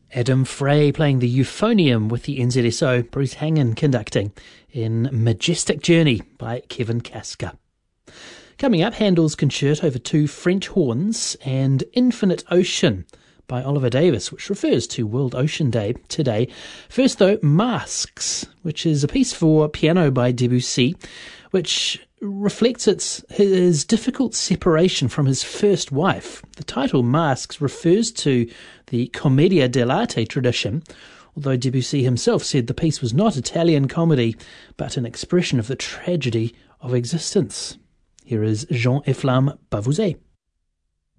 Adam Frey playing the euphonium with the NZSO, Bruce Hangen conducting in Majestic Journey by Kevin Kasker. Coming up, Handel's Concerto for Two French Horns and Infinite Ocean by Oliver Davis, which refers to World Ocean Day today. First though, Masks, which is a piece for piano by Debussy, which reflects his difficult separation from his first wife. The title Masks refers to the Commedia dell'arte tradition, although Debussy himself said the piece was not Italian comedy, but an expression of the tragedy of existence. Here is Jean Efflam Bavouzet.